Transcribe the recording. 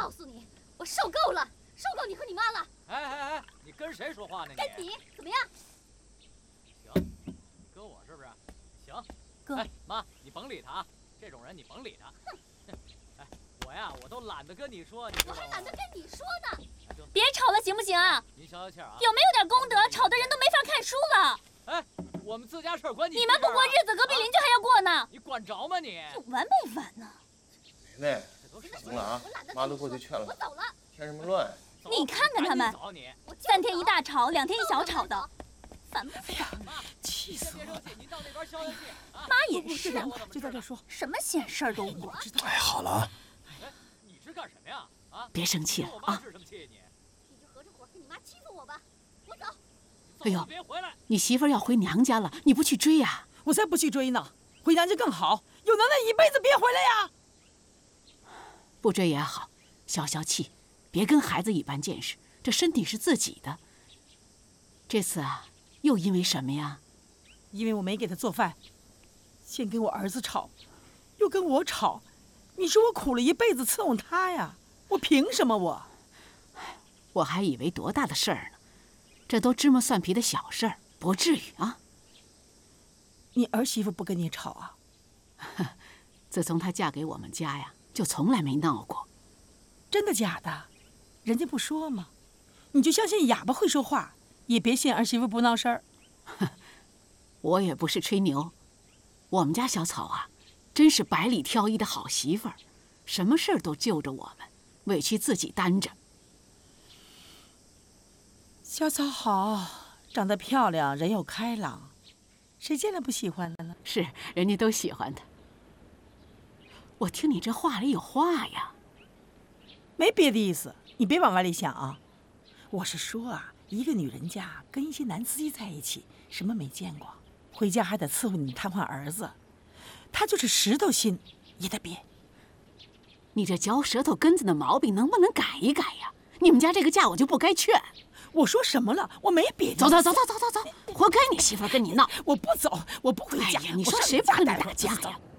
告诉你，我受够了，受够你和你妈了。 哎，你跟谁说话呢？ 跟你怎么样？ 行，你跟我是不是？行。 哥， 哎，妈，你甭理他啊，这种人你甭理他。哼，哎，我都懒得跟你说，你知道吗？ 我还懒得跟你说呢。 别吵了，行不行啊？ 您消消气啊。 有没有点功德？吵的人都没法看书了。 哎，我们自家事儿关你。 你们不过日子，隔壁邻居还要过呢。 你管着吗你？ 有完没完呢？ 奶奶，行了啊，妈都过去劝了。 我走了。 添什么乱？ 你看看他们，3天一大吵，2天一小吵的，烦不烦？ 气死我了！您到那边消消气。 妈也是， 就在这说， 什么闲事儿都管。 哎，好了啊。 哎，你是干什么呀？啊， 别生气了啊！ 是生气你？ 你就合着伙跟你妈欺负我吧，我走。 哎呦， 别回来！ 你媳妇儿要回娘家了，你不去追呀？ 我才不去追呢，回娘家更好，有能耐一辈子别回来呀。 不追也好，消消气，别跟孩子一般见识。这身体是自己的。这次啊，又因为什么呀？ 因为我没给他做饭，先跟我儿子吵，又跟我吵，你说我苦了一辈子伺候他呀，我凭什么我？ 我还以为多大的事儿呢，这都芝麻蒜皮的小事儿，不至于啊。 你儿媳妇不跟你吵啊？ 自从她嫁给我们家呀，就从来没闹过。 真的假的？人家不说吗？你就相信哑巴会说话，也别信儿媳妇不闹事儿。 我也不是吹牛，我们家小草啊，真是百里挑一的好媳妇儿，什么事儿都救着我们，委屈自己担着。 小草好，长得漂亮，人又开朗，谁见了不喜欢的呢？ 是，人家都喜欢她。我听你这话里有话呀。 没别的意思，你别往歪里想啊。我是说啊，一个女人家跟一些男司机在一起，什么没见过，回家还得伺候你瘫痪儿子，他就是石头心也得憋。 你这嚼舌头根子的毛病能不能改一改呀？你们家这个嫁我就不该劝。 我说什么了？我没别的。 走，活该你媳妇跟你闹。 我不走，我不回家。 哎呀，你说谁不跟你打架呀？